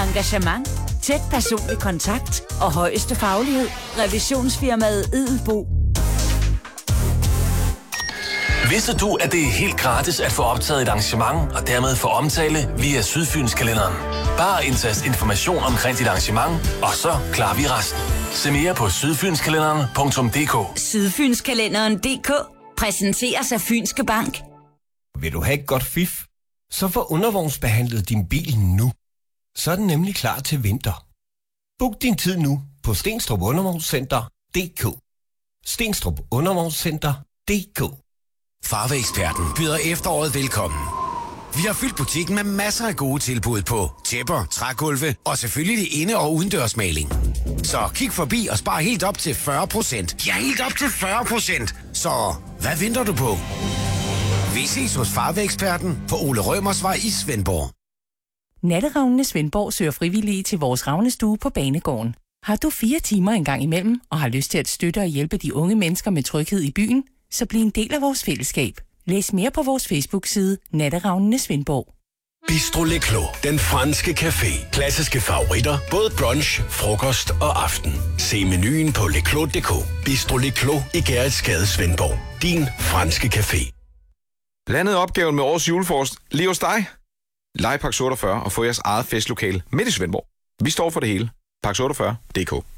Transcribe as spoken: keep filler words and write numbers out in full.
Engagement, tæt personlig kontakt og højeste faglighed. Revisionsfirmaet Edelbo. Vidste du, at det er helt gratis at få optaget et arrangement og dermed få omtale via Sydfynskalenderen? Bare indtast information omkring dit arrangement, og så klarer vi resten. Se mere på sydfynskalenderen punktum d k. Sydfynskalenderen punktum d k præsenteres af Fynske Bank. Vil du have et godt fif? Så få undervognsbehandlet din bil nu. Så er den nemlig klar til vinter. Book din tid nu på Stenstrup Undervognscenter punktum d k. Stenstrup Undervognscenter punktum d k. Farveeksperten byder efteråret velkommen. Vi har fyldt butikken med masser af gode tilbud på tæpper, trægulve og selvfølgelig inde- og udendørsmaling. Så kig forbi og spar helt op til fyrre procent. Ja, helt op til fyrre procent. Så hvad venter du på? Vi ses hos Farveeksperten på Ole Rømersvej i Svendborg. Natteravnene Svendborg søger frivillige til vores ravnestue på Banegården. Har du fire timer en gang imellem og har lyst til at støtte og hjælpe de unge mennesker med tryghed i byen, så bliv en del af vores fællesskab. Læs mere på vores Facebook-side Natteravnene Svendborg. Bistro Le Clos, den franske café. Klassiske favoritter, både brunch, frokost og aften. Se menuen på leclos punktum d k. Bistro Le Clos i Gerritsgade, Svendborg. Din franske café. Landede opgaven med årets julefrokost lige hos dig? Leje Pax otteogfyrre og få jeres eget festlokale midt i Svendborg. Vi står for det hele. Pax otteogfyrre punktum d k.